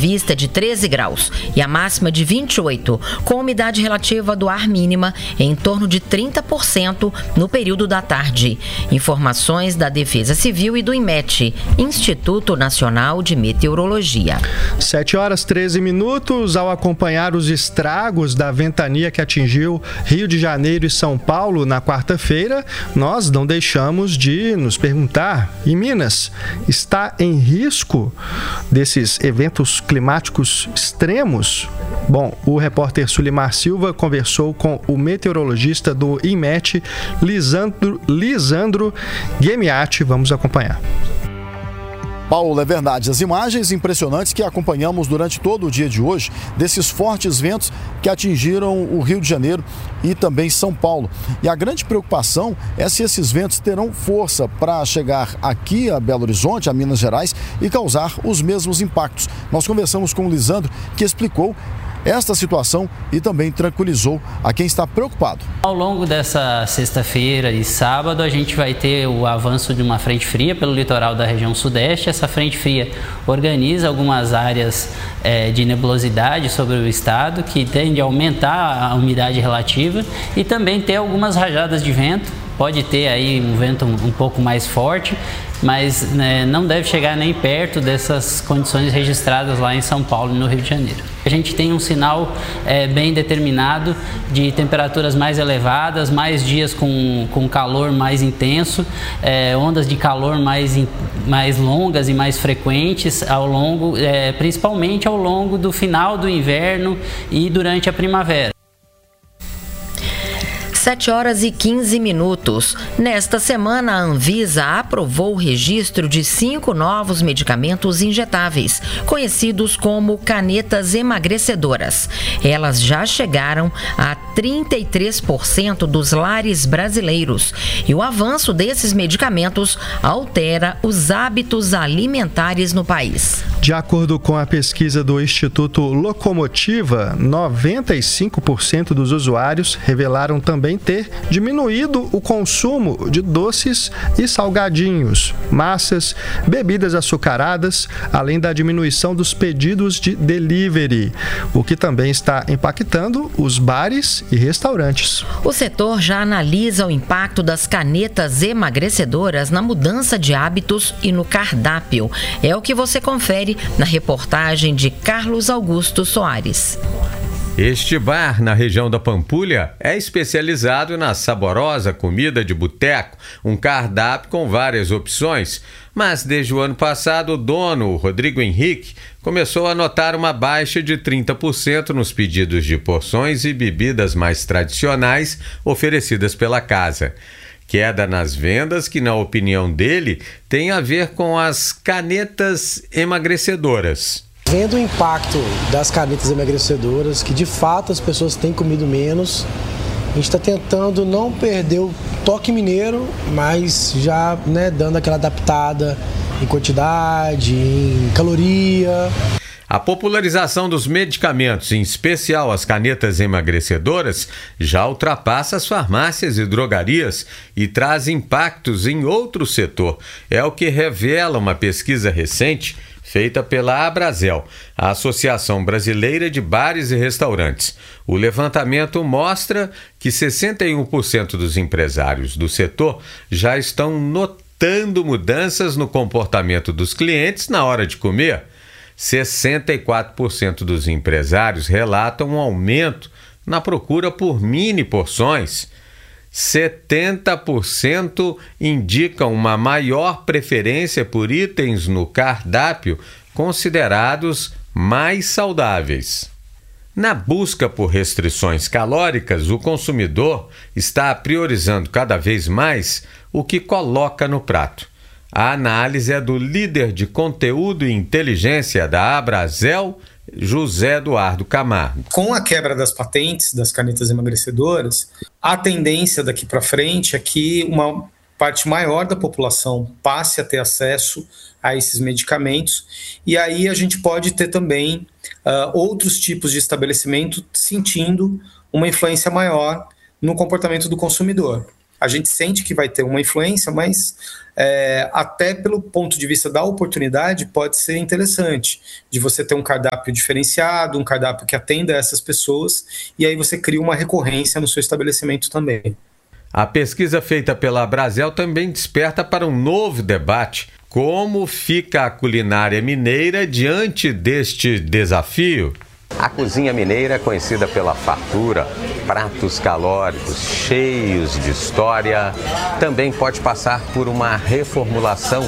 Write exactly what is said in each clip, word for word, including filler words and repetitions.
prevista é de treze graus e a máxima de vinte e oito, com umidade relativa do ar mínima em torno de trinta por cento no período da tarde. Informações da Defesa Civil e do INMET, Instituto Nacional de Meteorologia. sete horas e treze minutos. Ao acompanhar os estragos da ventania que atingiu Rio de Janeiro e São Paulo na quarta-feira, nós não deixamos de nos perguntar: e Minas está em risco desses eventos climáticos extremos? Bom, o repórter Sulimar Silva conversou com o meteorologista do INMET, Lisandro, Lisandro Guemiati. Vamos acompanhar. Paulo, é verdade. As imagens impressionantes que acompanhamos durante todo o dia de hoje, desses fortes ventos que atingiram o Rio de Janeiro e também São Paulo. E a grande preocupação é se esses ventos terão força para chegar aqui a Belo Horizonte, a Minas Gerais, e causar os mesmos impactos. Nós conversamos com o Lisandro, que explicou esta situação e também tranquilizou a quem está preocupado. Ao longo dessa sexta-feira e sábado, a gente vai ter o avanço de uma frente fria pelo litoral da região sudeste. Essa frente fria organiza algumas áreas é, de nebulosidade sobre o estado, que tende a aumentar a umidade relativa e também ter algumas rajadas de vento. Pode ter aí um vento um, um pouco mais forte, mas né, não deve chegar nem perto dessas condições registradas lá em São Paulo e no Rio de Janeiro. A gente tem um sinal é, bem determinado de temperaturas mais elevadas, mais dias com, com calor mais intenso, é, ondas de calor mais, mais longas e mais frequentes, ao longo, é, principalmente ao longo do final do inverno e durante a primavera. sete horas e quinze minutos. Nesta semana, a Anvisa aprovou o registro de cinco novos medicamentos injetáveis, conhecidos como canetas emagrecedoras. Elas já chegaram a trinta e três por cento dos lares brasileiros. E o avanço desses medicamentos altera os hábitos alimentares no país. De acordo com a pesquisa do Instituto Locomotiva, noventa e cinco por cento dos usuários revelaram também ter diminuído o consumo de doces e salgadinhos, massas, bebidas açucaradas, além da diminuição dos pedidos de delivery, o que também está impactando os bares e restaurantes. O setor já analisa o impacto das canetas emagrecedoras na mudança de hábitos e no cardápio. É o que você confere na reportagem de Carlos Augusto Soares. Este bar, na região da Pampulha, é especializado na saborosa comida de boteco, um cardápio com várias opções. Mas desde o ano passado, o dono, o Rodrigo Henrique, começou a notar uma baixa de trinta por cento nos pedidos de porções e bebidas mais tradicionais oferecidas pela casa. Queda nas vendas que, na opinião dele, tem a ver com as canetas emagrecedoras. Vendo o impacto das canetas emagrecedoras, que de fato as pessoas têm comido menos, a gente está tentando não perder o toque mineiro, mas já né, dando aquela adaptada em quantidade, em caloria. A popularização dos medicamentos, em especial as canetas emagrecedoras, já ultrapassa as farmácias e drogarias e traz impactos em outro setor. É o que revela uma pesquisa recente feita pela Abrazel, a Associação Brasileira de Bares e Restaurantes. O levantamento mostra que sessenta e um por cento dos empresários do setor já estão notando mudanças no comportamento dos clientes na hora de comer. sessenta e quatro por cento dos empresários relatam um aumento na procura por mini porções. setenta por cento indicam uma maior preferência por itens no cardápio considerados mais saudáveis. Na busca por restrições calóricas, o consumidor está priorizando cada vez mais o que coloca no prato. A análise é do líder de conteúdo e inteligência da Abrazel, José Eduardo Camargo. Com a quebra das patentes das canetas emagrecedoras, a tendência daqui para frente é que uma parte maior da população passe a ter acesso a esses medicamentos, e aí a gente pode ter também uh, outros tipos de estabelecimento sentindo uma influência maior no comportamento do consumidor. a gente sente que vai ter uma influência, mas é, até pelo ponto de vista da oportunidade pode ser interessante, de você ter um cardápio diferenciado, um cardápio que atenda a essas pessoas, e aí você cria uma recorrência no seu estabelecimento também. A pesquisa feita pela Abrazel também desperta para um novo debate. Como fica a culinária mineira diante deste desafio? A cozinha mineira é conhecida pela fartura, pratos calóricos, cheios de história. Também pode passar por uma reformulação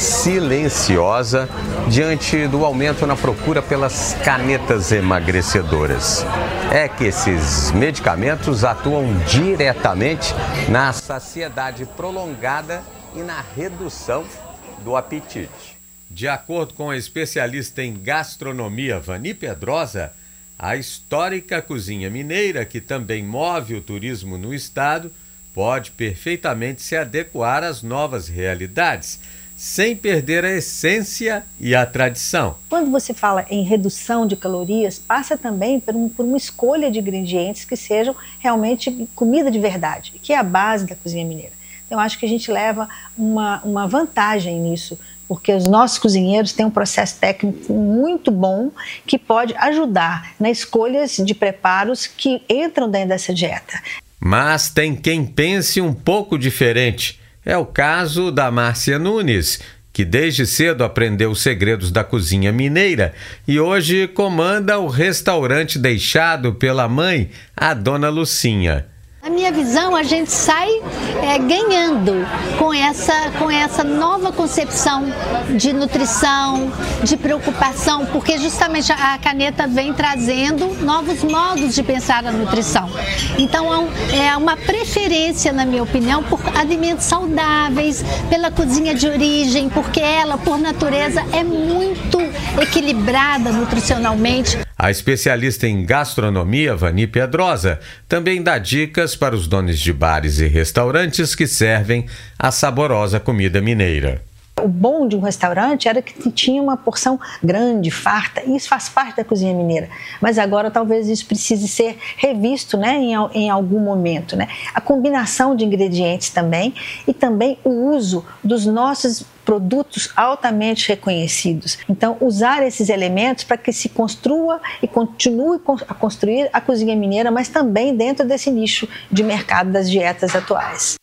silenciosa diante do aumento na procura pelas canetas emagrecedoras. É que esses medicamentos atuam diretamente na saciedade prolongada e na redução do apetite. De acordo com a especialista em gastronomia Vani Pedrosa, a histórica cozinha mineira, que também move o turismo no estado, pode perfeitamente se adequar às novas realidades, sem perder a essência e a tradição. Quando você fala em redução de calorias, passa também por, um, por uma escolha de ingredientes que sejam realmente comida de verdade, que é a base da cozinha mineira. Então, acho que a gente leva uma, uma vantagem nisso, porque os nossos cozinheiros têm um processo técnico muito bom que pode ajudar nas escolhas de preparos que entram dentro dessa dieta. Mas tem quem pense um pouco diferente. É o caso da Márcia Nunes, que desde cedo aprendeu os segredos da cozinha mineira e hoje comanda o restaurante deixado pela mãe, a Dona Lucinha. Na minha visão, a gente sai é, ganhando com essa, com essa nova concepção de nutrição, de preocupação, porque justamente a caneta vem trazendo novos modos de pensar a nutrição. Então, é uma preferência, na minha opinião, por alimentos saudáveis, pela cozinha de origem, porque ela, por natureza, é muito equilibrada nutricionalmente. A especialista em gastronomia, Vani Pedrosa, também dá dicas para os donos de bares e restaurantes que servem a saborosa comida mineira. O bom de um restaurante era que tinha uma porção grande, farta, e isso faz parte da cozinha mineira. Mas agora talvez isso precise ser revisto, né, em, em algum momento, né? A combinação de ingredientes também e também o uso dos nossos produtos altamente reconhecidos. Então, usar esses elementos para que se construa e continue a construir a cozinha mineira, mas também dentro desse nicho de mercado das dietas atuais.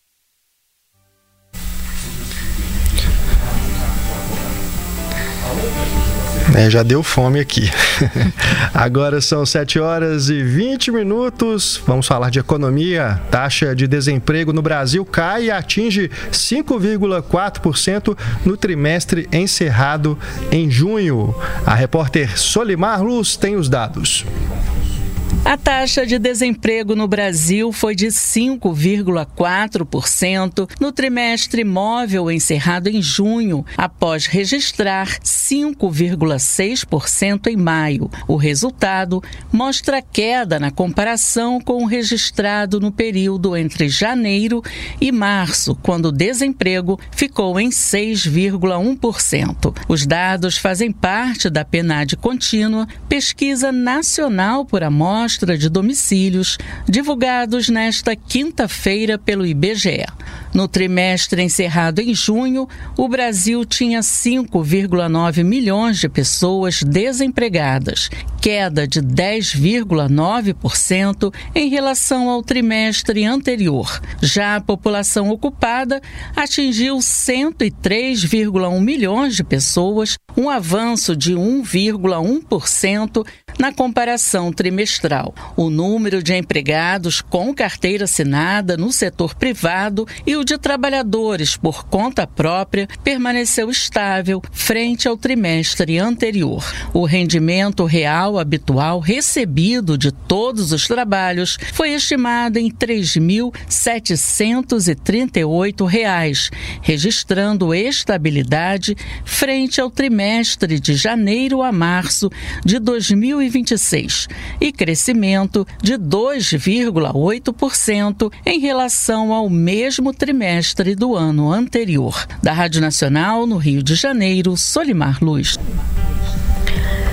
É, já deu fome aqui. Agora são sete horas e vinte minutos. Vamos falar de economia. Taxa de desemprego no Brasil cai e atinge cinco vírgula quatro por cento no trimestre encerrado em junho. A repórter Solimar Luz tem os dados. A taxa de desemprego no Brasil foi de cinco vírgula quatro por cento no trimestre móvel encerrado em junho, após registrar cinco vírgula seis por cento em maio. O resultado mostra queda na comparação com o registrado no período entre janeiro e março, quando o desemprego ficou em seis vírgula um por cento. Os dados fazem parte da PNAD contínua, pesquisa nacional por amostra de domicílios, divulgados nesta quinta-feira pelo I B G E. No trimestre encerrado em junho, o Brasil tinha cinco vírgula nove milhões de pessoas desempregadas, queda de dez vírgula nove por cento em relação ao trimestre anterior. Já a população ocupada atingiu cento e três vírgula um milhões de pessoas, um avanço de um vírgula um por cento na comparação trimestral. O número de empregados com carteira assinada no setor privado e o de trabalhadores por conta própria permaneceu estável frente ao trimestre anterior. O rendimento real habitual recebido de todos os trabalhos foi estimado em três mil setecentos e trinta e oito reais, registrando estabilidade frente ao trimestre de janeiro a março de dois mil e vinte e seis e crescimento de dois vírgula oito por cento em relação ao mesmo trimestre do ano anterior. Da Rádio Nacional, no Rio de Janeiro, Solimar Luz.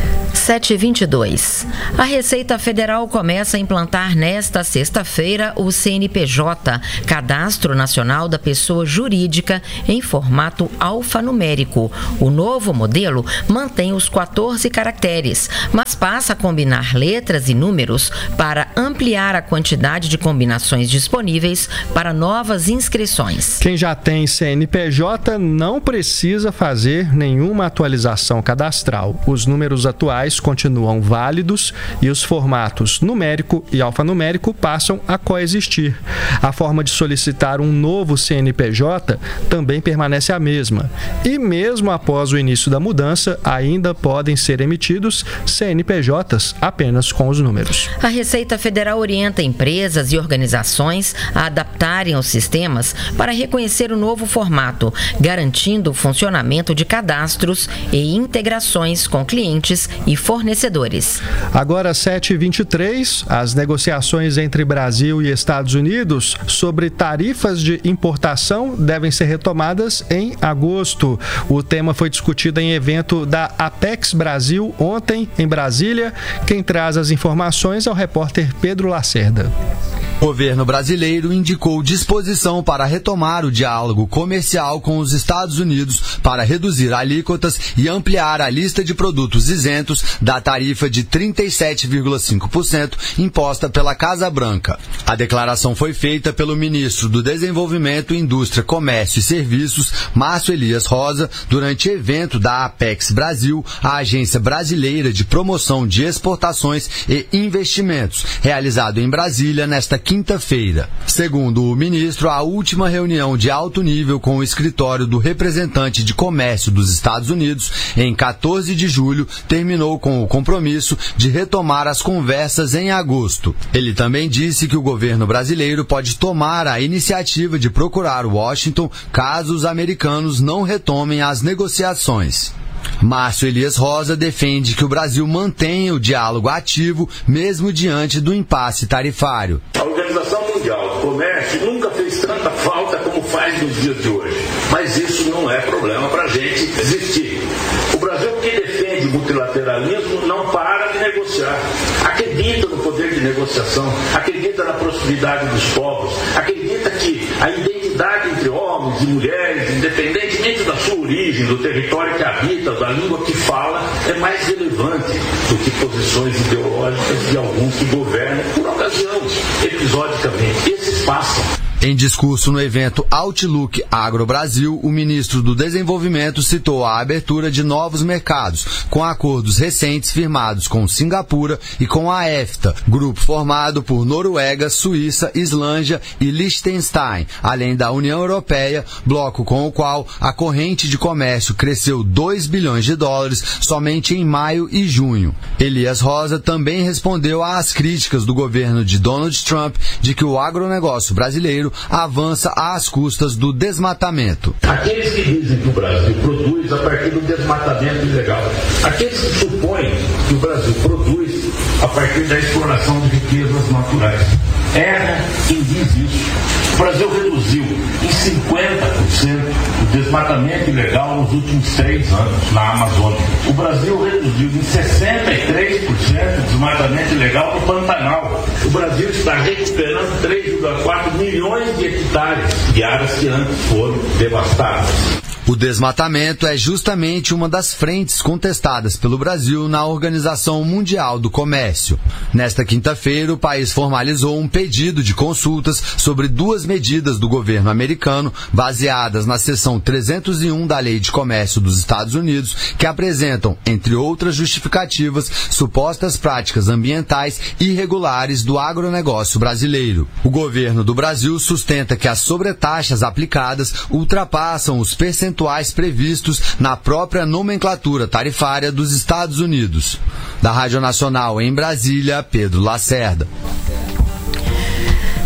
sete e vinte e dois. A Receita Federal começa a implantar nesta sexta-feira o C N P J, Cadastro Nacional da Pessoa Jurídica, em formato alfanumérico. O novo modelo mantém os quatorze caracteres, mas passa a combinar letras e números para ampliar a quantidade de combinações disponíveis para novas inscrições. Quem já tem C N P J não precisa fazer nenhuma atualização cadastral. Os números atuais continuam válidos e os formatos numérico e alfanumérico passam a coexistir. A forma de solicitar um novo C N P J também permanece a mesma. E mesmo após o início da mudança, ainda podem ser emitidos C N P Js apenas com os números. A Receita Federal orienta empresas e organizações a adaptarem os sistemas para reconhecer o novo formato, garantindo o funcionamento de cadastros e integrações com clientes e fornecedores. Agora, sete e vinte e três, as negociações entre Brasil e Estados Unidos sobre tarifas de importação devem ser retomadas em agosto. O tema foi discutido em evento da Apex Brasil ontem em Brasília. Quem traz as informações é o repórter Pedro Lacerda. O governo brasileiro indicou disposição para retomar o diálogo comercial com os Estados Unidos para reduzir alíquotas e ampliar a lista de produtos isentos da tarifa de trinta e sete vírgula cinco por cento imposta pela Casa Branca. A declaração foi feita pelo ministro do Desenvolvimento, Indústria, Comércio e Serviços, Márcio Elias Rosa, durante evento da Apex Brasil, a agência brasileira de promoção de exportações e investimentos, realizado em Brasília nesta quinta-feira. Segundo o ministro, a última reunião de alto nível com o escritório do representante de comércio dos Estados Unidos, em quatorze de julho, terminou com o compromisso de retomar as conversas em agosto. Ele também disse que o governo brasileiro pode tomar a iniciativa de procurar Washington caso os americanos não retomem as negociações. Márcio Elias Rosa defende que o Brasil mantenha o diálogo ativo, mesmo diante do impasse tarifário. A Organização Mundial do Comércio nunca fez tanta falta como faz nos dias de hoje, mas isso não é problema para a gente existir. O Brasil, que defende o multilateralismo, não para de negociar. Acredita no poder de negociação, acredita na prosperidade dos povos, acredita que a identidade entre homens e mulheres, independentemente da sua origem, do território que habita, da língua que fala, é mais relevante do que posições ideológicas de alguns que governam por ocasião, episodicamente. Esses passam. Em discurso no evento Outlook Agro Brasil, o ministro do Desenvolvimento citou a abertura de novos mercados, com acordos recentes firmados com Singapura e com a EFTA, grupo formado por Noruega, Suíça, Islândia e Liechtenstein, além da União Europeia, bloco com o qual a corrente de comércio cresceu dois bilhões de dólares somente em maio e junho. Elias Rosa também respondeu às críticas do governo de Donald Trump de que o agronegócio brasileiro avança às custas do desmatamento. Aqueles que dizem que o Brasil produz a partir do desmatamento ilegal, aqueles que supõem que o Brasil produz a partir da exploração de riquezas naturais, erra quem diz isso. O Brasil reduziu em cinquenta por cento o desmatamento ilegal nos últimos três anos na Amazônia. O Brasil reduziu em sessenta e três por cento o desmatamento ilegal no Pantanal. O Brasil está recuperando três vírgula quatro milhões de hectares de áreas que antes foram devastadas. O desmatamento é justamente uma das frentes contestadas pelo Brasil na Organização Mundial do Comércio. Nesta quinta-feira, o país formalizou um pedido de consultas sobre duas medidas do governo americano, baseadas na seção trezentos e um da Lei de Comércio dos Estados Unidos, que apresentam, entre outras justificativas, supostas práticas ambientais irregulares do agronegócio brasileiro. O governo do Brasil sustenta que as sobretaxas aplicadas ultrapassam os percentuais previstos na própria nomenclatura tarifária dos Estados Unidos. Da Rádio Nacional em Brasília, Pedro Lacerda.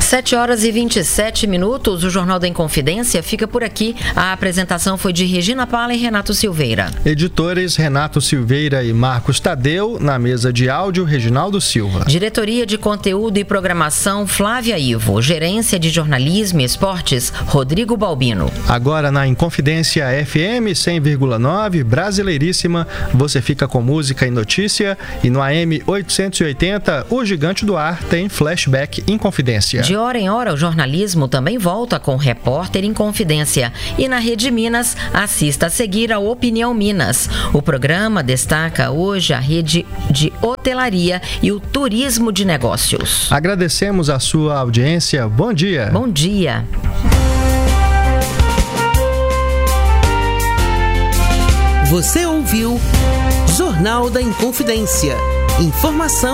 sete horas e vinte e sete minutos, o Jornal da Inconfidência fica por aqui. A apresentação foi de Regina Paula e Renato Silveira. Editores Renato Silveira e Marcos Tadeu, na mesa de áudio Reginaldo Silva. Diretoria de Conteúdo e Programação Flávia Ivo. Gerência de Jornalismo e Esportes Rodrigo Balbino. Agora na Inconfidência F M cem vírgula nove, Brasileiríssima, você fica com música e notícia, e no A M oitocentos e oitenta, o Gigante do Ar tem Flashback Inconfidência. De hora em hora, o jornalismo também volta com Repórter em Confidência. E na Rede Minas, assista a seguir a Opinião Minas. O programa destaca hoje a rede de hotelaria e o turismo de negócios. Agradecemos a sua audiência. Bom dia. Bom dia. Você ouviu Jornal da Inconfidência. Informação